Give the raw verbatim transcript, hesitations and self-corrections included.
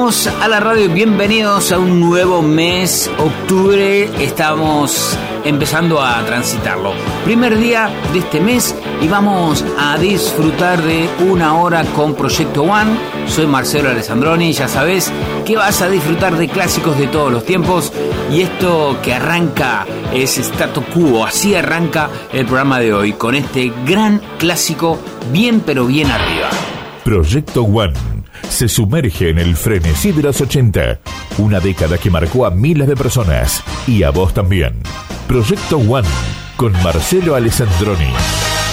Bienvenidos a la radio, bienvenidos a un nuevo mes, octubre, estamos empezando a transitarlo. Primer día de este mes y vamos a disfrutar de una hora con Proyecto One. Soy Marcelo Alessandroni, ya sabes que vas a disfrutar de clásicos de todos los tiempos y esto que arranca es Statu Quo, así arranca el programa de hoy con este gran clásico bien pero bien arriba. Proyecto One se sumerge en el frenesí de los ochenta, una década que marcó a miles de personas y a vos también. Proyecto One con Marcelo Alessandroni.